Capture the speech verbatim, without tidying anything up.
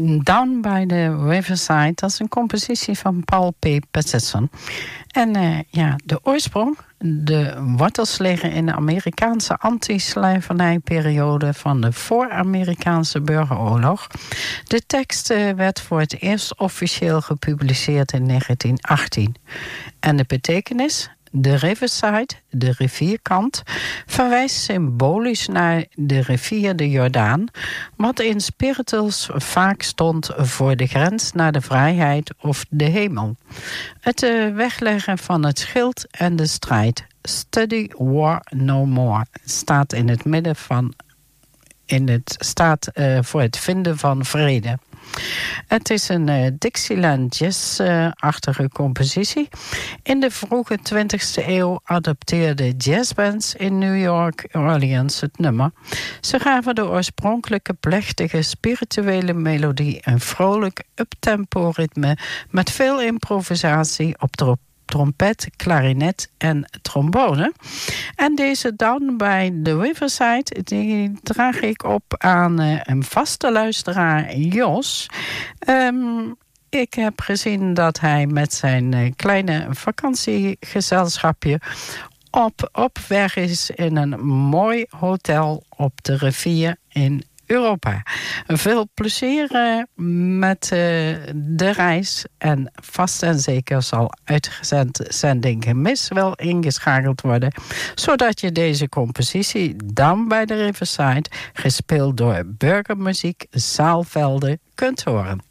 Down by the Riverside, dat is een compositie van Paul P. Patterson. En uh, ja, de oorsprong, de wortels liggen in de Amerikaanse anti-slavernijperiode van de voor-Amerikaanse burgeroorlog. De tekst uh, werd voor het eerst officieel gepubliceerd in negentien achttien. En de betekenis? De Riverside, de rivierkant, verwijst symbolisch naar de rivier de Jordaan, wat in spirituals vaak stond voor de grens naar de vrijheid of de hemel. Het uh, wegleggen van het schild en de strijd, study war no more, staat in het midden van, in het staat uh, voor het vinden van vrede. Het is een uh, Dixieland jazz-achtige uh, compositie. In de vroege twintigste eeuw adopteerden jazzbands in New York, Orleans het nummer. Ze gaven de oorspronkelijke plechtige spirituele melodie een vrolijk uptempo ritme met veel improvisatie op de trompet, klarinet en trombone. En deze Down by the Riverside, die draag ik op aan uh, een vaste luisteraar, Jos. Um, ik heb gezien dat hij met zijn uh, kleine vakantiegezelschapje op, op weg is in een mooi hotel op de rivier in Europa. Veel plezier uh, met uh, de reis. En vast en zeker zal uitzending Gemis wel ingeschakeld worden, zodat je deze compositie Down by the Riverside, gespeeld door Burgermuziek Zaalvelde, kunt horen.